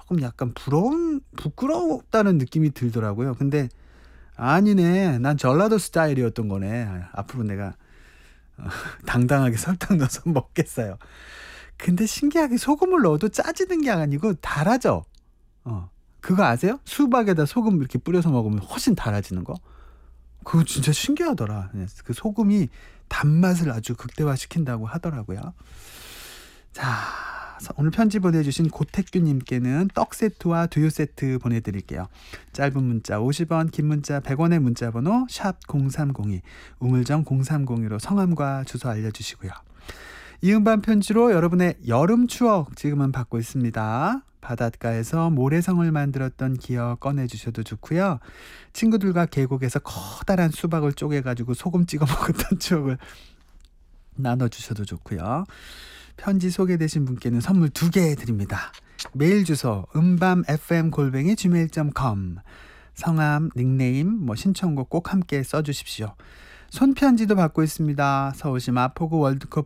조금 약간 부끄럽다는 느낌이 들더라고요. 근데 아니네. 난 전라도 스타일이었던 거네. 앞으로 내가 당당하게 설탕 넣어서 먹겠어요. 근데 신기하게 소금을 넣어도 짜지는 게 아니고 달아져. 그거 아세요? 수박에다 소금 이렇게 뿌려서 먹으면 훨씬 달아지는 거? 그거 진짜 신기하더라. 그 소금이 단맛을 아주 극대화시킨다고 하더라고요. 자, 오늘 편지 보내주신 고택규님께는 떡 세트와 두유 세트 보내드릴게요. 짧은 문자 50원, 긴 문자 100원의 문자 번호 샵 0302, 우물정 0302로 성함과 주소 알려주시고요. 이음반 편지로 여러분의 여름 추억 지금은 받고 있습니다. 바닷가에서 모래성을 만들었던 기억 꺼내주셔도 좋고요. 친구들과 계곡에서 커다란 수박을 쪼개가지고 소금 찍어 먹었던 추억을 나눠주셔도 좋고요. 편지 소개되신 분께는 선물 2개 드립니다. 메일 주소 음밤fm@gmail.com, 성함, 닉네임, 신청곡 꼭 함께 써주십시오. 손편지도 받고 있습니다. 서울시 마포구 월드컵